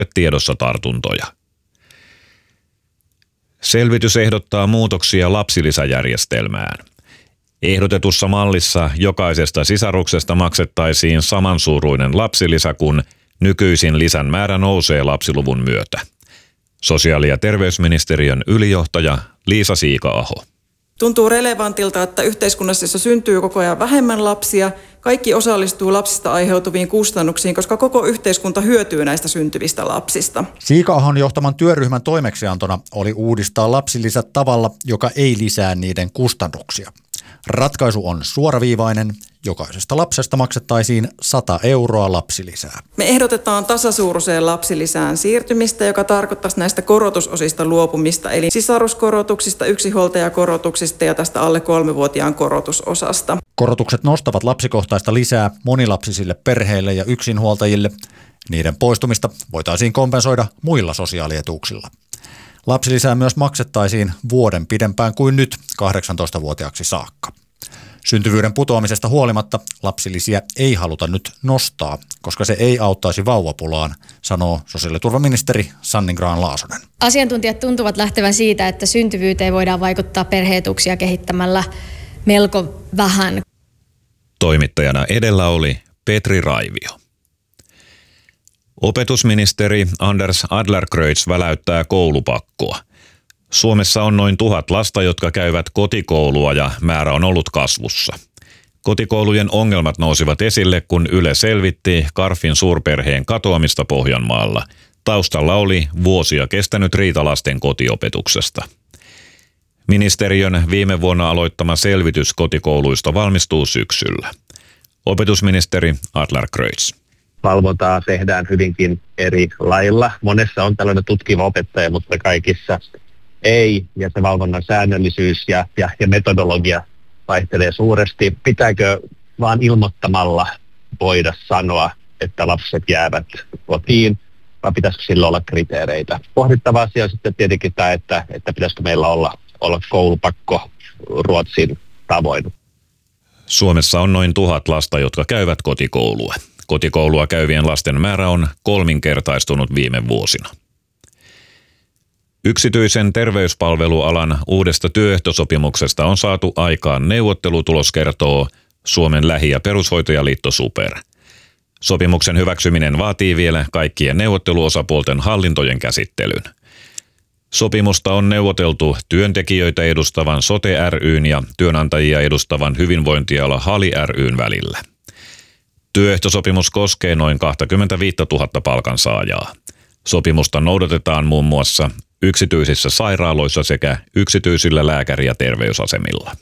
tiedossa tartuntoja. Selvitys ehdottaa muutoksia lapsilisäjärjestelmään. Ehdotetussa mallissa jokaisesta sisaruksesta maksettaisiin samansuuruinen lapsilisä, kun nykyisin lisän määrä nousee lapsiluvun myötä. Sosiaali- ja terveysministeriön ylijohtaja Liisa Siika-aho. Tuntuu relevantilta, että yhteiskunnassa, jossa syntyy koko ajan vähemmän lapsia, kaikki osallistuu lapsista aiheutuviin kustannuksiin, koska koko yhteiskunta hyötyy näistä syntyvistä lapsista. Siika-ahon johtaman työryhmän toimeksiantona oli uudistaa lapsilisät tavalla, joka ei lisää niiden kustannuksia. Ratkaisu on suoraviivainen. Jokaisesta lapsesta maksettaisiin 100 € lapsilisää. Me ehdotetaan tasasuuruiseen lapsilisään siirtymistä, joka tarkoittaisi näistä korotusosista luopumista, eli sisaruskorotuksista, yksinhuoltajakorotuksista ja tästä alle 3-vuotiaan korotusosasta. Korotukset nostavat lapsikohtaista lisää monilapsisille perheille ja yksinhuoltajille. Niiden poistumista voitaisiin kompensoida muilla sosiaalietuuksilla. Lapsilisää myös maksettaisiin vuoden pidempään kuin nyt 18-vuotiaaksi saakka. Syntyvyyden putoamisesta huolimatta lapsilisiä ei haluta nyt nostaa, koska se ei auttaisi vauvapulaan, sanoo sosiaaliturvaministeri Sanni Grahn-Laasonen. Asiantuntijat tuntuvat lähtevän siitä, että syntyvyyteen voidaan vaikuttaa perhe-etuuksia kehittämällä melko vähän. Toimittajana edellä oli Petri Raivio. Opetusministeri Anders Adlercreutz väläyttää koulupakkoa. Suomessa on noin 1000 lasta, jotka käyvät kotikoulua ja määrä on ollut kasvussa. Kotikoulujen ongelmat nousivat esille, kun Yle selvitti Karfin suurperheen katoamista Pohjanmaalla. Taustalla oli vuosia kestänyt riita lasten kotiopetuksesta. Ministeriön viime vuonna aloittama selvitys kotikouluista valmistuu syksyllä. Opetusministeri Adlercreutz. Valvontaa tehdään hyvinkin eri lailla. Monessa on tällainen tutkiva opettaja, mutta kaikissa ei. Ja se valvonnan säännöllisyys ja metodologia vaihtelee suuresti. Pitääkö vaan ilmoittamalla voida sanoa, että lapset jäävät kotiin, vai pitäisikö sillä olla kriteereitä? Pohdittava asia on sitten tietenkin tämä, että pitäisikö meillä olla koulupakko Ruotsin tavoin. Suomessa on noin 1000 lasta, jotka käyvät kotikoulua. Kotikoulua käyvien lasten määrä on 3-kertaistunut viime vuosina. Yksityisen terveyspalvelualan uudesta työehtosopimuksesta on saatu aikaan neuvottelutulos, kertoo Suomen lähi- ja perushoitajaliitto SuPer. Sopimuksen hyväksyminen vaatii vielä kaikkien neuvotteluosapuolten hallintojen käsittelyn. Sopimusta on neuvoteltu työntekijöitä edustavan Sote ry:n ja työnantajia edustavan hyvinvointiala HALI ry:n välillä. Työehtosopimus koskee noin 25 000 palkansaajaa. Sopimusta noudatetaan muun muassa yksityisissä sairaaloissa sekä yksityisillä lääkäri- ja terveysasemilla.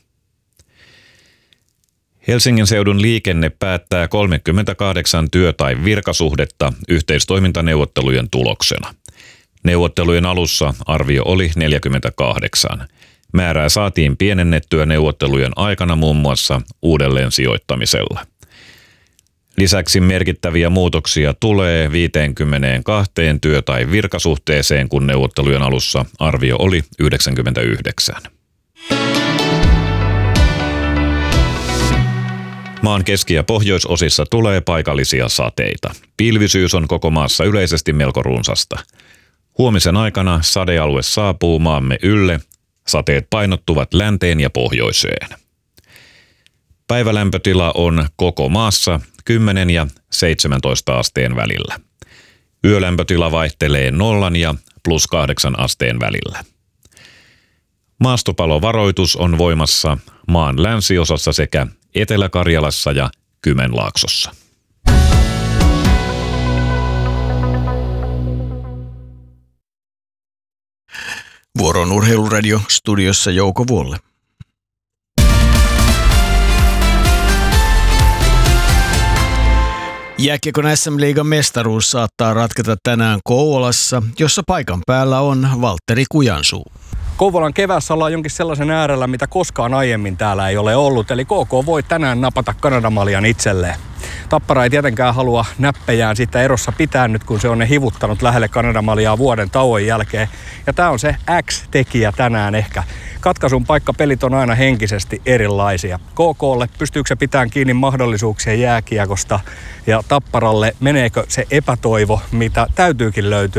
Helsingin seudun liikenne päättää 38 työ- tai virkasuhdetta yhteistoimintaneuvottelujen tuloksena. Neuvottelujen alussa arvio oli 48. Määrää saatiin pienennettyä neuvottelujen aikana muun muassa uudelleen sijoittamisella. Lisäksi merkittäviä muutoksia tulee 52 työ- tai virkasuhteeseen, kun neuvottelujen alussa arvio oli 99. Maan keski- ja pohjoisosissa tulee paikallisia sateita. Pilvisyys on koko maassa yleisesti melko runsasta. Huomisen aikana sadealue saapuu maamme ylle. Sateet painottuvat länteen ja pohjoiseen. Päivälämpötila on koko maassa 10 ja 17 asteen välillä. Yölämpötila vaihtelee 0 ja +8 asteen välillä. Maastopalovaroitus on voimassa maan länsiosassa sekä Etelä-Karjalassa ja Kymenlaaksossa. Vuoron Urheiluradio, studiossa Jouko Vuolle. Jääkiekon SM-liigan mestaruus saattaa ratketa tänään Kouvolassa, jossa paikan päällä on Valtteri Kujansuu. Kouvolan keväässä ollaan jonkin sellaisen äärellä, mitä koskaan aiemmin täällä ei ole ollut. Eli KK voi tänään napata Kanadamaljan itselleen. Tappara ei tietenkään halua näppejään siitä erossa pitää nyt, kun se on ne hivuttanut lähelle Kanadamaljaa vuoden tauon jälkeen. Ja tää on se X-tekijä tänään ehkä. katkaisun paikkapelit on aina henkisesti erilaisia. KK:lle pystyykö se pitämään kiinni mahdollisuuksien jääkiekosta ja Tapparalle meneekö se epätoivo, mitä täytyykin löytyä